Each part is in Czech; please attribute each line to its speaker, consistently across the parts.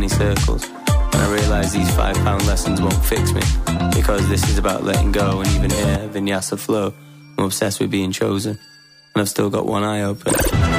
Speaker 1: many circles. And I realise these £5 lessons won't fix me, because this is about letting go, and even here, vinyasa flow. I'm obsessed with being chosen, and I've still got one eye open.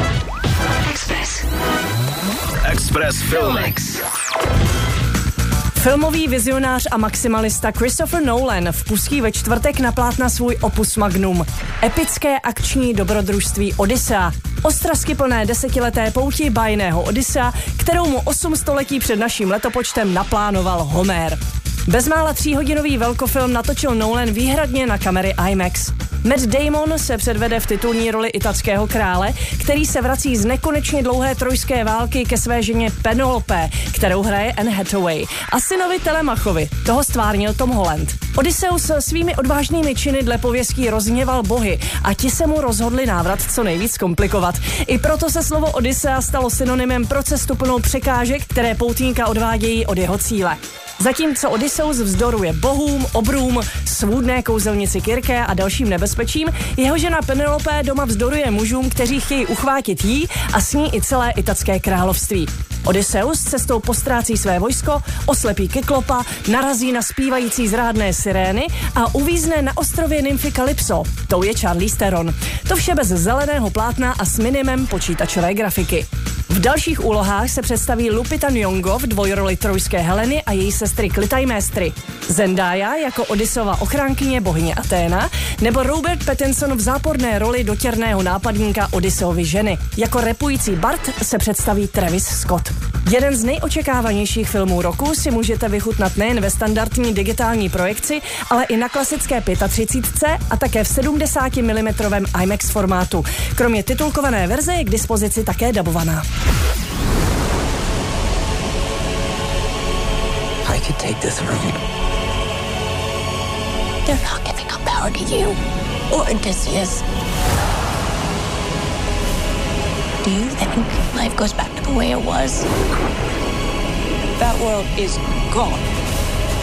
Speaker 2: Express Filmex.
Speaker 3: Filmový vizionář a maximalista Christopher Nolan vpustí ve čtvrtek na plátna svůj opus magnum. Epické akční dobrodružství Odyssea. Ostravsky plné 10leté pouti bájného Odyssea, kterou mu 8 století před naším letopočtem naplánoval Homér. Bezmála 3hodinový velkofilm natočil Nolan výhradně na kamery IMAX. Matt Damon se předvede v titulní roli italského krále, který se vrací z nekonečně dlouhé trojské války ke své ženě Penelope, kterou hraje Anne Hathaway, a synovi Telemachovi, toho stvárnil Tom Holland. Odysseus svými odvážnými činy dle pověstí rozhněval bohy a ti se mu rozhodli návrat co nejvíc komplikovat. I proto se slovo Odyssea stalo synonymem pro cestu plnou překážek, které poutníka odvádějí od jeho cíle. Zatímco Odysseus vzdoruje bohům, obrům, svůdné kouzelnici Kyrké a dalším nebezpečím, jeho žena Penelope doma vzdoruje mužům, kteří chtějí uchvátit jí a s ní i celé italské království. Odysseus cestou postrácí své vojsko, oslepí Kyklopa, narazí na zpívající zrádné sirény a uvízne na ostrově nymfy Kalypso. Tou je Charlize Theron. To vše bez zeleného plátna a s minimem počítačové grafiky. V dalších úlohách se představí Lupita Nyong'o v dvojroli trojské Heleny a její sestry Klytaimnestry, Zendaya jako Odysseova ochránkyně bohyně Athéna, nebo Robert Pattinson v záporné roli dotěrného nápadníka Odysseovy ženy. Jako rapující Bart se představí Travis Scott. Jeden z nejočekávanějších filmů roku si můžete vychutnat nejen ve standardní digitální projekci, ale i na klasické 35 a také v 70 mm IMAX formátu. Kromě titulkované verze je k dispozici také dabovaná.
Speaker 4: I could take the throne.
Speaker 5: They're not giving up power to you or Odysseus. Do you think life goes back to the way it was?
Speaker 4: That world is gone.